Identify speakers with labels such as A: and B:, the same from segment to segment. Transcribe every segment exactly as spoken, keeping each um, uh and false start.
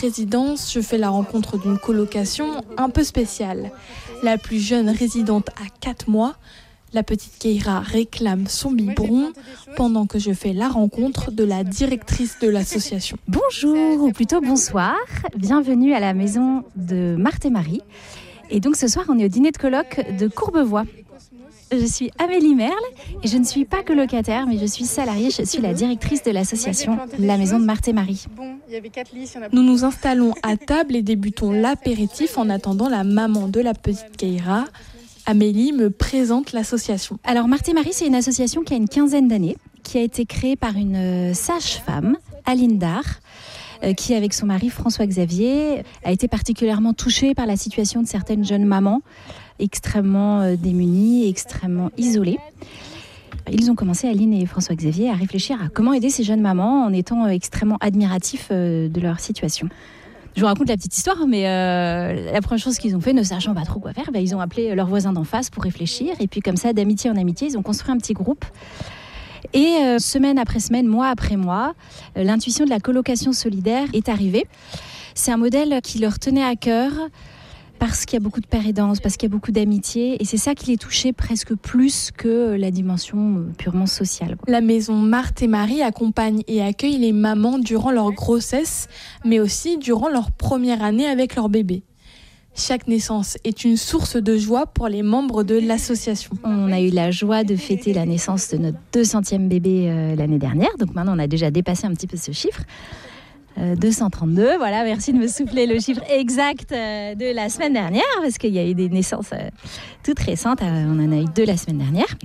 A: résidence, je fais la rencontre d'une colocation un peu spéciale. La plus jeune résidente a quatre mois. La petite Keira réclame son biberon pendant que je fais la rencontre de la directrice de l'association.
B: Bonjour, ou plutôt bonsoir. Bienvenue à la maison de Marthe et Marie. Et donc ce soir, on est au dîner de coloc de Courbevoie. Je suis Amélie Merle et je ne suis pas colocataire, mais je suis salariée. Je suis la directrice de l'association La Maison de Marthe et Marie.
A: Nous nous installons à table et débutons l'apéritif en attendant la maman de la petite Keira. Amélie me présente l'association.
B: Alors Marthe et Marie, c'est une association qui a une quinzaine d'années, qui a été créée par une sage-femme, Aline Dard, qui avec son mari François-Xavier a été particulièrement touchée par la situation de certaines jeunes mamans extrêmement démunies, extrêmement isolées. Ils ont commencé, Aline et François-Xavier, à réfléchir à comment aider ces jeunes mamans en étant extrêmement admiratifs de leur situation. Je vous raconte la petite histoire, mais euh, la première chose qu'ils ont fait, ne sachant pas trop quoi faire, bah, ils ont appelé leurs voisins d'en face pour réfléchir. Et puis comme ça, d'amitié en amitié, ils ont construit un petit groupe. Et euh, semaine après semaine, mois après mois, euh, l'intuition de la colocation solidaire est arrivée. C'est un modèle qui leur tenait à cœur parce qu'il y a beaucoup de père aidance, parce qu'il y a beaucoup d'amitié. Et c'est ça qui les touchait presque plus que la dimension purement sociale.
A: La maison Marthe et Marie accompagne et accueille les mamans durant leur grossesse, mais aussi durant leur première année avec leur bébé. Chaque naissance est une source de joie pour les membres de l'association.
B: On a eu la joie de fêter la naissance de notre deux centième bébé euh, l'année dernière. Donc maintenant, on a déjà dépassé un petit peu ce chiffre. Euh, deux cent trente-deux, voilà, merci de me souffler le chiffre exact euh, de la semaine dernière, parce qu'il y a eu des naissances euh, toutes récentes. Euh, on en a eu deux la semaine dernière.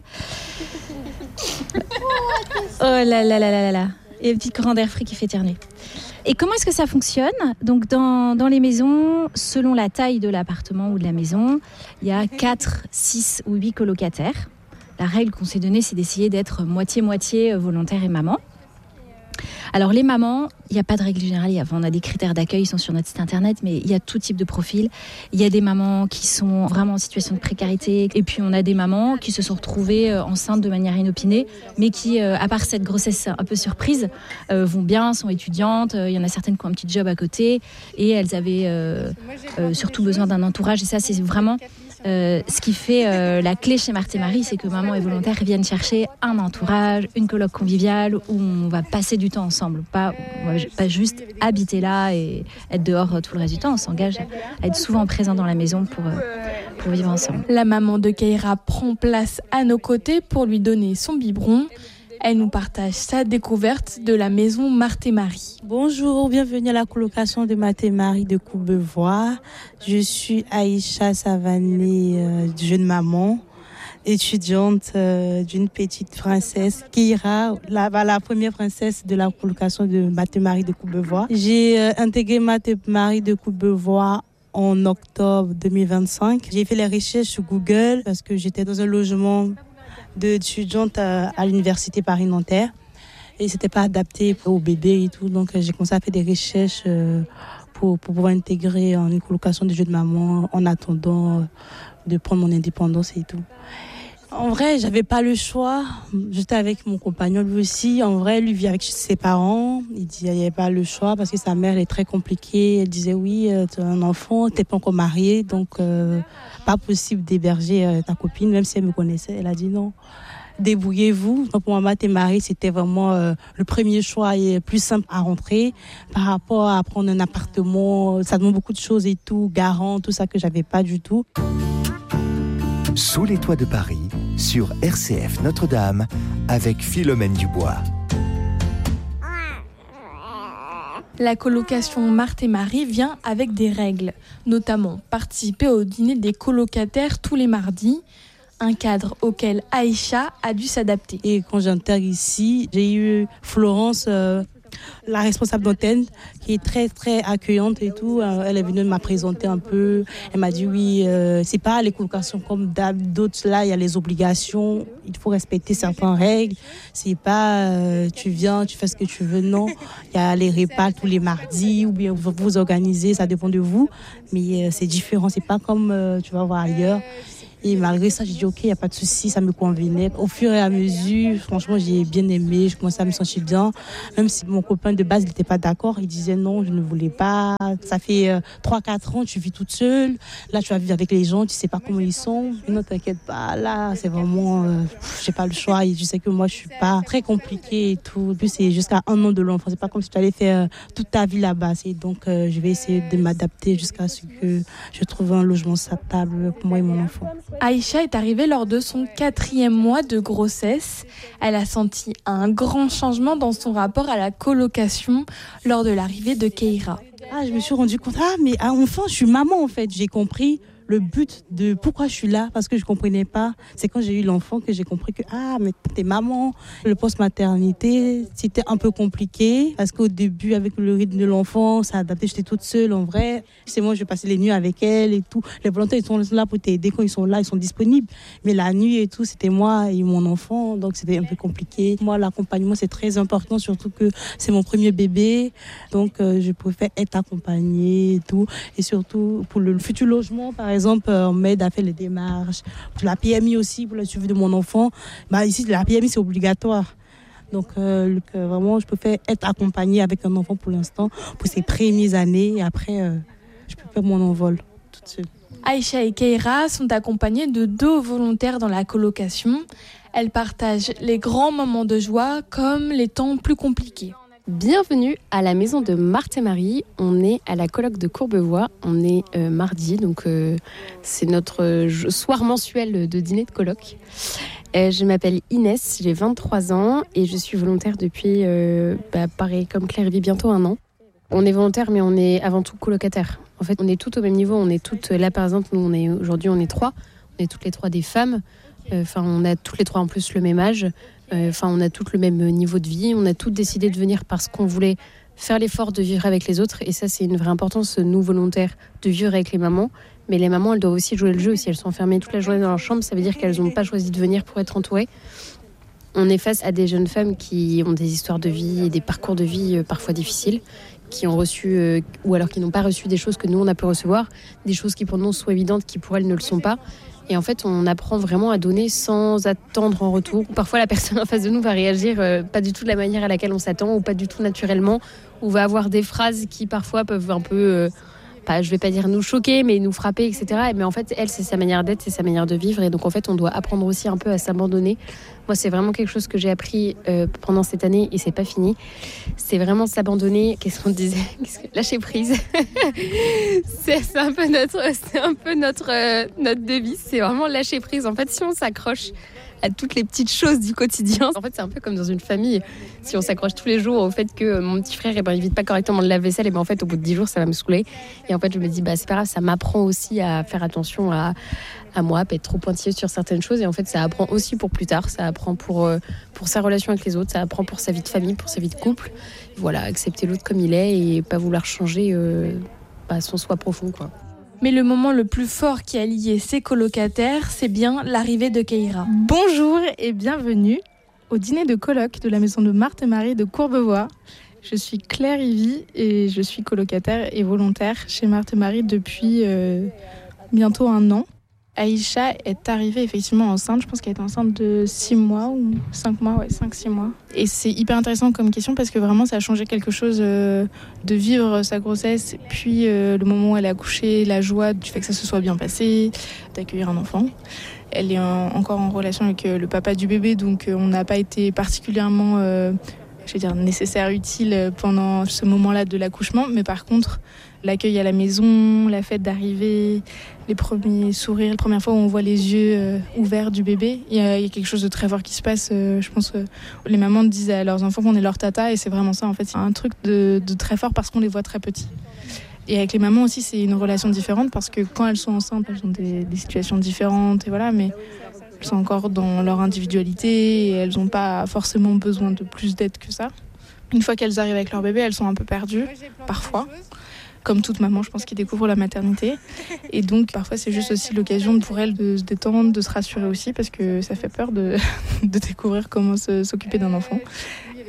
B: Oh là là là là là là. Et un petit courant d'air frais qui fait éternuer. Et comment est-ce que ça fonctionne ? Donc dans, dans les maisons, selon la taille de l'appartement ou de la maison, il y a quatre, six ou huit colocataires. La règle qu'on s'est donnée, c'est d'essayer d'être moitié-moitié volontaire et maman. Alors les mamans, il n'y a pas de règle générale, enfin, on a des critères d'accueil, ils sont sur notre site internet, mais il y a tout type de profil. Il y a des mamans qui sont vraiment en situation de précarité, et puis on a des mamans qui se sont retrouvées enceintes de manière inopinée, mais qui, à part cette grossesse un peu surprise, vont bien, sont étudiantes, il y en a certaines qui ont un petit job à côté, et elles avaient euh, euh, surtout besoin d'un entourage, et ça c'est vraiment... Euh, ce qui fait euh, la clé chez Marthe et Marie, c'est que maman et volontaire viennent chercher un entourage, une coloc conviviale où on va passer du temps ensemble, pas, on va pas juste habiter là et être dehors tout le reste du temps. On s'engage à être souvent présent dans la maison pour, euh, pour vivre ensemble.
A: La maman de Keira prend place à nos côtés pour lui donner son biberon. Elle nous partage sa découverte de la maison Marthe et Marie.
C: Bonjour, bienvenue à la colocation de Marthe et Marie de Courbevoie. Je suis Aïcha Savané, euh, jeune maman, étudiante euh, d'une petite princesse, Keira, la, la première princesse de la colocation de Marthe et Marie de Courbevoie. J'ai euh, intégré Marthe et Marie de Courbevoie en octobre deux mille vingt-cinq. J'ai fait les recherches sur Google parce que j'étais dans un logement d'étudiante à, à l'université Paris-Nanterre et c'était pas adapté au bébé et tout, donc j'ai commencé à faire des recherches euh, pour, pour pouvoir intégrer en une colocation de jeunes mamans en attendant de prendre mon indépendance et tout. En vrai, j'avais pas le choix. J'étais avec mon compagnon, lui aussi. En vrai, lui vit avec ses parents. Il dit qu'il n'y avait pas le choix parce que sa mère est très compliquée. Elle disait oui, tu as un enfant, t'es pas encore mariée, donc euh, pas possible d'héberger euh, ta copine, même si elle me connaissait. Elle a dit non, débrouillez-vous. Donc pour moi, Marthe et Marie, c'était vraiment euh, le premier choix et le plus simple à rentrer par rapport à prendre un appartement. Ça demande beaucoup de choses et tout, garant, tout ça que j'avais pas du tout.
D: Sous les toits de Paris, sur R C F Notre-Dame, avec Philomène Dubois.
A: La colocation Marthe et Marie vient avec des règles, notamment participer au dîner des colocataires tous les mardis, un cadre auquel Aïcha a dû s'adapter.
C: Et quand j'intègre ici, j'ai eu Florence, euh, la responsable d'antenne, qui est très très accueillante et tout. Elle est venue me présenter un peu. Elle m'a dit oui, euh, c'est pas les colocations comme d'autres, là il y a les obligations, il faut respecter certaines règles. C'est pas euh, tu viens, tu fais ce que tu veux, non. Il y a les repas tous les mardis ou bien vous vous organisez, ça dépend de vous. Mais euh, c'est différent, c'est pas comme euh, tu vas voir ailleurs. Et malgré ça, j'ai dit ok, il n'y a pas de souci, ça me convenait. Au fur et à mesure, franchement, j'ai bien aimé, je commençais à me sentir bien. Même si mon copain de base n'était pas d'accord, il disait non, je ne voulais pas. Ça fait euh, trois quatre ans, tu vis toute seule. Là, tu vas vivre avec les gens, tu ne sais pas comment ils sont. Et non, t'inquiète pas, là, c'est vraiment, euh, j'ai pas le choix. Et je sais que moi, je ne suis pas très compliquée et tout. En plus, c'est jusqu'à un an de l'enfant. C'est pas comme si tu allais faire euh, toute ta vie là-bas. Et donc, euh, je vais essayer de m'adapter jusqu'à ce que je trouve un logement stable pour moi et mon enfant.
A: Aïcha est arrivée lors de son quatrième mois de grossesse. Elle a senti un grand changement dans son rapport à la colocation lors de l'arrivée de Keira.
C: Ah, je me suis rendu compte, ah, mais ah, enfin, je suis maman en fait. J'ai compris le but de pourquoi je suis là, parce que je ne comprenais pas. C'est quand j'ai eu l'enfant que j'ai compris que, ah, mais t'es maman. Le post-maternité, c'était un peu compliqué, parce qu'au début, avec le rythme de l'enfant, ça a adapté, j'étais toute seule en vrai. C'est moi, je passais les nuits avec elle et tout. Les volontaires, ils sont là pour t'aider quand ils sont là, ils sont disponibles. Mais la nuit et tout, c'était moi et mon enfant, donc c'était un peu compliqué. Moi, l'accompagnement, c'est très important, surtout que c'est mon premier bébé. Donc, euh, je préfère être accompagnée et tout. Et surtout, pour le futur logement, par exemple, Par exemple, on m'aide à faire les démarches. Pour la P M I aussi, pour le suivi de mon enfant. Bah, ici, la P M I, c'est obligatoire. Donc, euh, vraiment, je préfère être accompagnée avec un enfant pour l'instant, pour ces premières années. Et après, euh, je peux faire mon envol toute seule.
A: Aïcha et Keira sont accompagnées de deux volontaires dans la colocation. Elles partagent les grands moments de joie comme les temps plus compliqués.
E: Bienvenue à la maison de Marthe et Marie. On est à la coloc de Courbevoie. On est euh, mardi, donc euh, c'est notre euh, soir mensuel de dîner de coloc. Euh, je m'appelle Inès, j'ai vingt-trois ans et je suis volontaire depuis, euh, bah, pareil comme Claire vit, bientôt un an. On est volontaire, mais on est avant tout colocataire. En fait, on est toutes au même niveau. On est toutes là, par exemple, nous, on est aujourd'hui, on est trois. On est toutes les trois des femmes. Enfin, euh, on a toutes les trois en plus le même âge. Enfin, euh, on a toutes le même niveau de vie. On a toutes décidé de venir parce qu'on voulait faire l'effort de vivre avec les autres. Et ça, c'est une vraie importance, nous, volontaires, de vivre avec les mamans. Mais les mamans, elles doivent aussi jouer le jeu. Si elles sont enfermées toute la journée dans leur chambre, ça veut dire qu'elles n'ont pas choisi de venir pour être entourées. On est face à des jeunes femmes qui ont des histoires de vie et des parcours de vie euh, parfois difficiles, qui ont reçu, euh, ou alors qui n'ont pas reçu des choses que nous, on a pu recevoir, des choses qui pour nous sont évidentes, qui pour elles ne le sont pas. Et en fait, on apprend vraiment à donner sans attendre en retour. Parfois, la personne en face de nous va réagir euh, pas du tout de la manière à laquelle on s'attend, ou pas du tout naturellement, ou va avoir des phrases qui parfois peuvent un peu, euh, pas, je vais pas dire nous choquer, mais nous frapper, et cetera. Mais en fait, elle, c'est sa manière d'être, c'est sa manière de vivre. Et donc, en fait, on doit apprendre aussi un peu à s'abandonner. Moi, c'est vraiment quelque chose que j'ai appris euh, pendant cette année, et c'est pas fini. C'est vraiment s'abandonner. Qu'est-ce qu'on disait ? Lâcher prise. c'est, c'est un peu notre, c'est un peu notre, euh, notre devise. C'est vraiment lâcher prise. En fait, si on s'accroche à toutes les petites choses du quotidien, en fait, c'est un peu comme dans une famille. Si on s'accroche tous les jours au fait que mon petit frère, eh ben, il vide pas correctement le lave-vaisselle, et ben, en fait, au bout de dix jours, ça va me saouler. Et en fait, je me dis, bah, c'est pas grave, ça m'apprend aussi à faire attention à, à moi, à pas être trop pointilleuse sur certaines choses. Et en fait, ça apprend aussi pour plus tard. Ça apprend pour, euh, pour sa relation avec les autres. Ça apprend pour sa vie de famille, pour sa vie de couple. Voilà, accepter l'autre comme il est et pas vouloir changer euh, bah, son soi profond, quoi.
A: Mais le moment le plus fort qui a lié ces colocataires, c'est bien l'arrivée de Keira.
F: Bonjour et bienvenue au dîner de coloc de la maison de Marthe et Marie de Courbevoie. Je suis Claire Ivy et je suis colocataire et volontaire chez Marthe et Marie depuis euh, bientôt un an. Aïcha est arrivée effectivement enceinte, je pense qu'elle est enceinte de six mois ou cinq mois, ouais, cinq six mois. Et c'est hyper intéressant comme question parce que vraiment ça a changé quelque chose euh, de vivre sa grossesse, puis euh, le moment où elle a accouché, la joie du fait que ça se soit bien passé, d'accueillir un enfant. Elle est en, encore en relation avec euh, le papa du bébé, donc euh, on n'a pas été particulièrement euh, je veux dire, nécessaire, utile pendant ce moment-là de l'accouchement, mais par contre, l'accueil à la maison, la fête d'arrivée, les premiers sourires, la première fois où on voit les yeux euh, ouverts du bébé, il y, y a quelque chose de très fort qui se passe. Euh, je pense que les mamans disent à leurs enfants qu'on est leur tata, et c'est vraiment ça en fait. C'est un truc de, de très fort parce qu'on les voit très petits. Et avec les mamans aussi, c'est une relation différente parce que quand elles sont enceintes, elles ont des, des situations différentes, et voilà, mais elles sont encore dans leur individualité et elles n'ont pas forcément besoin de plus d'aide que ça. Une fois qu'elles arrivent avec leur bébé, elles sont un peu perdues, parfois. Comme toute maman, je pense, qui découvre la maternité. Et donc, parfois, c'est juste aussi l'occasion pour elles de se détendre, de se rassurer aussi, parce que ça fait peur de, de découvrir comment se, s'occuper d'un enfant.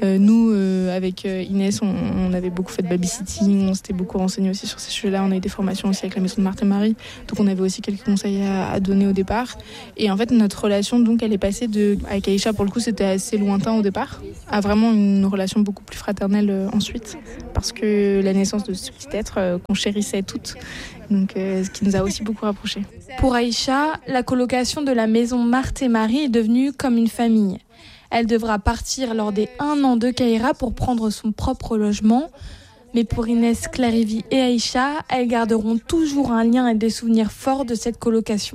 F: Euh, nous, euh, avec euh, Inès, on, on avait beaucoup fait de babysitting, on s'était beaucoup renseigné aussi sur ces sujets-là. On a eu des formations aussi avec la maison de Marthe et Marie, donc on avait aussi quelques conseils à, à donner au départ. Et en fait, notre relation, donc, elle est passée de, avec Aïcha, pour le coup, c'était assez lointain au départ, à vraiment une relation beaucoup plus fraternelle euh, ensuite, parce que la naissance de ce petit être euh, qu'on chérissait toutes, donc euh, ce qui nous a aussi beaucoup rapprochés.
A: Pour Aïcha, la colocation de la maison Marthe et Marie est devenue comme une famille. Elle devra partir lors des un an de Kaira pour prendre son propre logement. Mais pour Inès, Claire-Yvie et Aïcha, elles garderont toujours un lien et des souvenirs forts de cette colocation.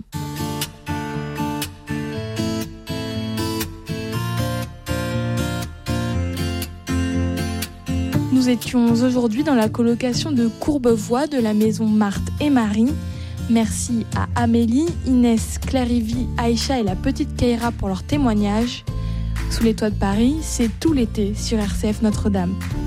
A: Nous étions aujourd'hui dans la colocation de Courbevoie de la maison Marthe et Marie. Merci à Amélie, Inès, Claire-Yvie, Aïcha et la petite Kaira pour leur témoignage. Sous les toits de Paris, c'est tout l'été sur R C F Notre-Dame.